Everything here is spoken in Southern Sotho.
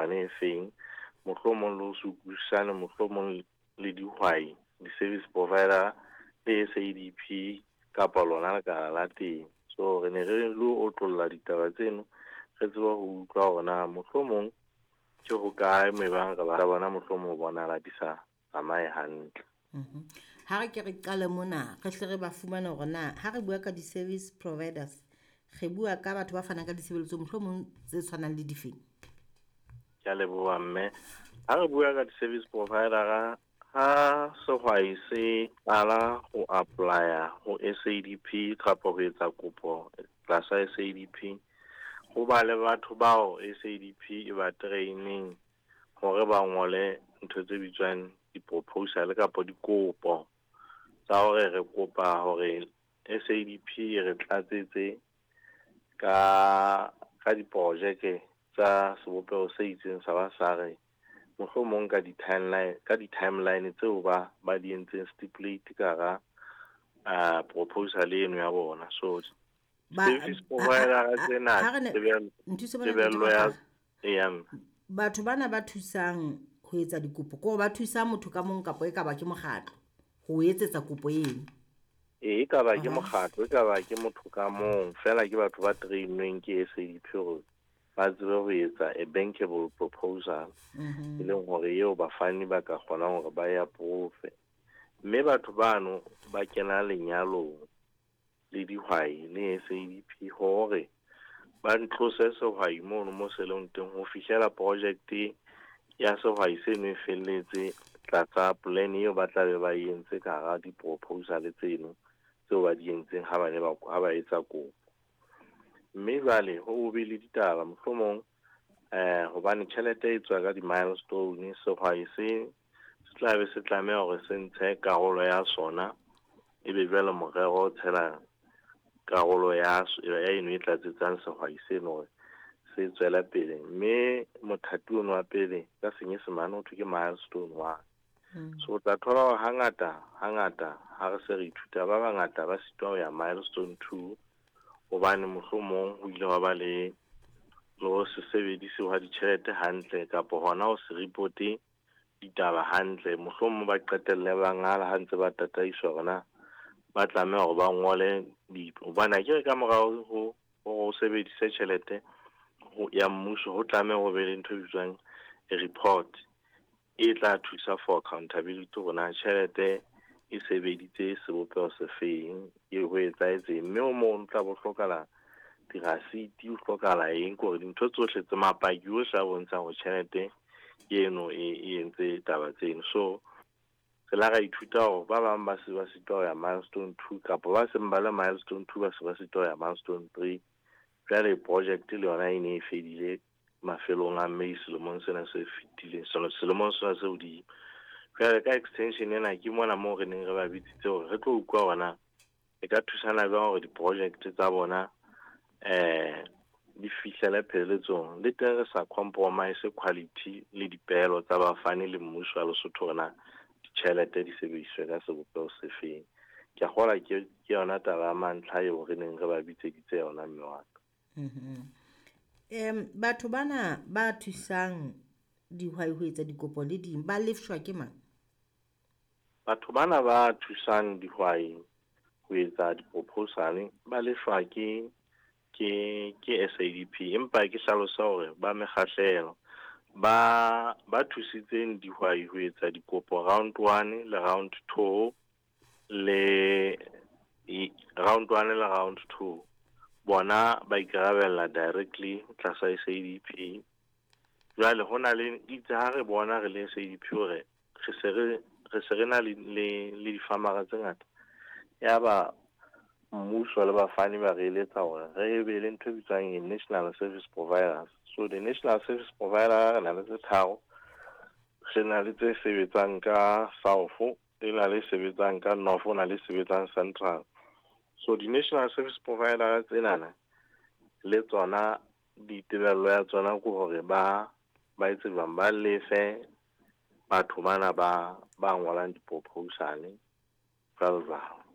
e feng mohlomong le se utlwisane mohlomong le dihwai di-service provider le SADP kapa lona lekala la teng. So re ne re lo otlolla ditaba tseno re tseba ho utlwa hore na mohlomong ke ho kae mebang ka ba bona mohlomong bona la di sa tsamaye hantle. Ha re ke re qale mona re hle re ba fumana hore na ha re bua ka di-service providers re bua ka batho ba fanang ka ditshebeletso mohlomong tse tshwanang le difeng. Ke a leboha mme. Ha re bua ka di-service provider ha sehwai se qala ho apply-a ho SADP kapa ho etsa kopo tlasa SADP, ho ba le batho bao SADP e ba training hore ba ngole ntho tse bitswang di-proposal kapa dikopo tsa hore re kopa hore SADP re tlatsetse ka diprojeke tsa sebopeho se itseng sa basare mohlomong ka di-timeline tseo ba di entseng stipulate ka proposal eno ya bona. So service provider tsena tebello ya batho bana ba thusang ho etsa dikopo ko ba thusa motho ka mong kapa e ka ba ke mokgatlo ho etsetsa kopo eno. E ka ba ke mokgatlo e ka ba ke motho ka mong fela ke batho ba trainweng ke SADP hore ba tsebe ho etsa a bankable proposal e leng hore eo bafani ba ka kgona hore ba ya approve. Mme batho bano ba kena lenyalong le dihwai le SADP hore ba ntlose sehwai mono mo selong teng ho fihlela project ya sehwai seno e felletse tlatsa plan eo ba tlabe ba entse ka hara di-proposal tseno tseo ba di entseng ha ba etsa kopo. Mme jwale ho be le ditaba mohlomong hobane tjhelete e tswa ka di-milestone sehwai se tlabe se tlameha hore se ntshe karolo ya sona ebe jwale morero o tshela karolo ya eno e tlatsetsang sehwai seno hore se tswela pele. Mme mothati ono wa pele ka senyesemane ho thwe ke milestone 1. So tla thola hore hangata ha re se re ithuta ba bangata ba sitwa ho ya milestone 2 hobane mohlomong ho ile wa ba le ho se sebedise wa ditjhelete hantle kapa hona ho se reporte ditaba hantle mohlomong ba qetelle ba ngala ha ntse ba tataiswa hona ba tlameha hore ba ngole hobane ke ka morao ho sebedisa tjhelete ya mmuso ho tlameha ho be le ntho bitswang a report e tla thusa for accountability hona tjhelete e sebeditse sebopeho se feng e ho etsahetseng. Mme o mong tla bo hlokala dirasiti o hlokala eng gore dintho tsohle tse mapaki o sa bontsha ho tjhelete eno e entse taba tseno. So re la ra ithuta hore ba bang ba se ba sitwa ho ya milestone 2 kapa ba seng ba le milestone 2 ba se ba sitwa ho ya milestone 3. Jwale project le yona e ne e fedile mafelong a May selemong sena se fetileng selemong sena se hodimo. Jwale ka extension ena ke mona moo re neng re ba bitsitse hore re tlo ukwa hona e ka thusana jwang hore di-project tsa bona di fihlele pheletsong le teng re sa compromise quality le dipehelo tsa bafani le mmuso wa Lesotho hore na ditjhelete di sebediswe ka sebopeho se feng. Ke a kgola ke yona taba ya mantlha eo re neng re ba bitseditse yona mme wa ka. Batho bana ba thusang dihwai ho etsa dikopo le ding ba lefshwa ke mang? Batho bana ba thusang dihwai ho etsa di-proposal ba lefshwa ke SADP empa ke hlalosa hore ba mekgahlelo ba thusitseng dihwai ho etsa dikopo round 1 le round 2 le round 1 le round 2 bona ba ikarabella directly tlasa SADP. Jwale hona le itse ha re bona re le SADP hore re se re na le di-farmers tse ngata ya ba mmuso le bafani ba re eletsa hore re be le ntho bitswang national service providers. So the national service provider na le tse tharo re na le tse sebetsang ka South le na le sebetsang ka North na le sebetsang Central. So the national service provider tsenana le tsona ditebello ya tsona go hore ba etse jwang ba lefe batho bana ba ngolang di-proposal jwalo.